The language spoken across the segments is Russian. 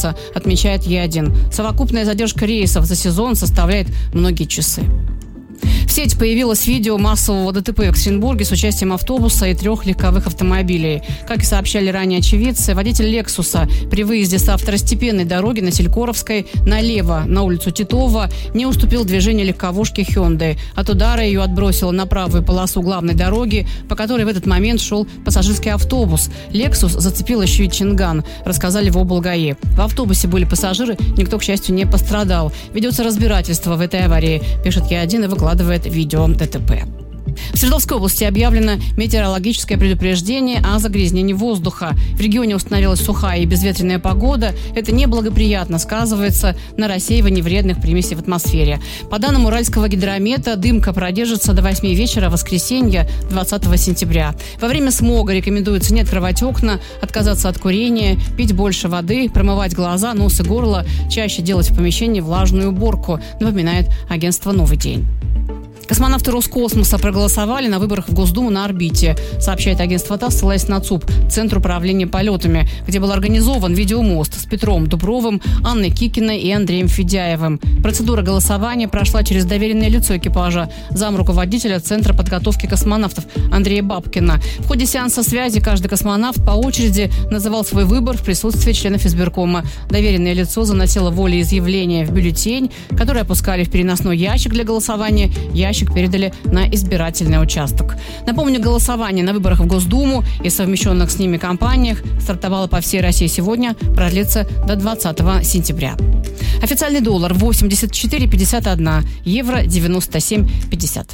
месяца, отмечает Е1. Совокупная задержка рейсов за сезон составляет многие часы. В сеть появилось видео массового ДТП в Екатеринбурге с участием автобуса и 3 легковых автомобилей. Как и сообщали ранее очевидцы, водитель «Лексуса» при выезде со второстепенной дороги на Селькоровской налево на улицу Титова не уступил движению легковушки «Хёндай». От удара ее отбросило на правую полосу главной дороги, по которой в этот момент шел пассажирский автобус. «Лексус» зацепил еще и «Чинган», рассказали в облгаи. В автобусе были пассажиры, никто, к счастью, не пострадал. Ведется разбирательство в этой аварии, пишет Е1 и выкладывает видео ДТП. В Свердловской области объявлено метеорологическое предупреждение о загрязнении воздуха. В регионе установилась сухая и безветренная погода. Это неблагоприятно сказывается на рассеивании вредных примесей в атмосфере. По данным Уральского гидромета, дымка продержится до 8 вечера воскресенья 20 сентября. Во время смога рекомендуется не открывать окна, отказаться от курения, пить больше воды, промывать глаза, нос и горло, чаще делать в помещении влажную уборку, напоминает агентство «Новый день». Космонавты Роскосмоса проголосовали на выборах в Госдуму на орбите, сообщает агентство ТАСС, ссылаясь на ЦУП, Центр управления полетами, где был организован видеомост с Петром Дубровым, Анной Кикиной и Андреем Федяевым. Процедура голосования прошла через доверенное лицо экипажа, замруководителя Центра подготовки космонавтов Андрея Бабкина. В ходе сеанса связи каждый космонавт по очереди называл свой выбор в присутствии членов избиркома. Доверенное лицо заносило волеизъявление в бюллетень, который опускали в переносной ящик для голосования. Ящик передали на избирательный участок. Напомню, голосование на выборах в Госдуму и совмещенных с ними кампаниях стартовало по всей России сегодня, продлится до 20 сентября. Официальный доллар 84,51, евро 97,50.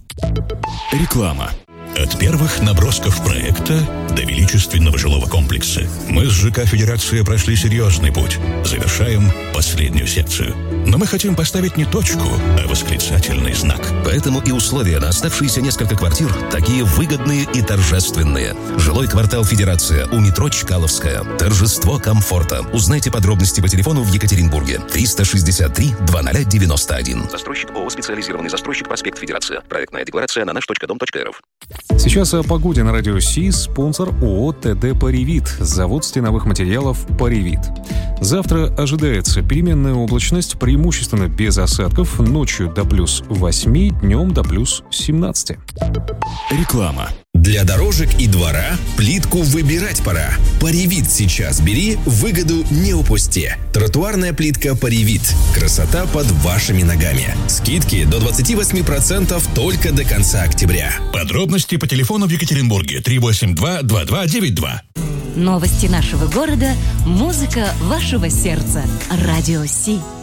Реклама. От первых набросков проекта до величественного жилого комплекса мы с ЖК «Федерация» прошли серьезный путь. Завершаем последнюю секцию. Но мы хотим поставить не точку, а восклицательный знак. Поэтому и условия на оставшиеся несколько квартир такие выгодные и торжественные. Жилой квартал «Федерация» у метро Чкаловская. Торжество комфорта. Узнайте подробности по телефону в Екатеринбурге. 363-2091. Застройщик ООО «Специализированный застройщик», проспект Федерация. Проектная декларация на nаш.дом.рф. Сейчас о погоде на радио СИ. Спонсор ООО «ТД Паривит». Завод стеновых материалов «Паривит». Завтра ожидается переменная облачность, преимущественно без осадков, ночью до плюс 8, днем до плюс 17. Реклама. Для дорожек и двора плитку выбирать пора. Паривит сейчас бери, выгоду не упусти. Тротуарная плитка Паривит. Красота под вашими ногами. Скидки до 28% только до конца октября. Подробности по телефону в Екатеринбурге 382-2292. Новости нашего города, музыка вашего сердца. Радио Си.